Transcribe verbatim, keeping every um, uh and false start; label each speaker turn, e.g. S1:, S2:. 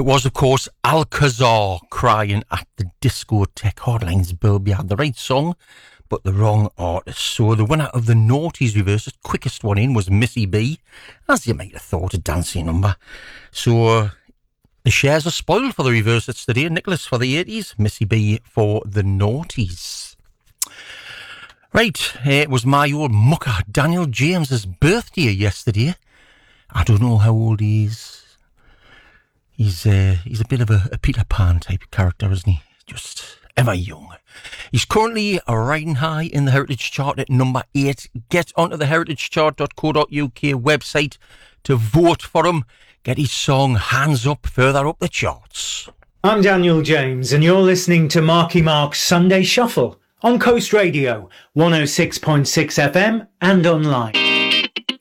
S1: It was, of course, Alcazar crying at the discotheque hardlines. Bilby had the right song, but the wrong artist. So the winner of the Naughties reverse, the quickest one in, was Missy B, as you might have thought, a dancing number. So uh, the shares are spoiled for the reverse it's today. Nicholas for the eighties, Missy B for the Naughties. Right, uh, it was my old mucker Daniel James's birthday yesterday. I don't know how old he is. He's uh, he's a bit of a, a Peter Pan type of character, isn't he? Just ever young. He's currently riding high in the Heritage Chart at number eight. Get onto the heritage chart dot co dot uk website to vote for him. Get his song Hands Up further up the charts.
S2: I'm Daniel James, and you're listening to Marky Mark's Sunday Shuffle on Coast Radio, one oh six point six F M and online.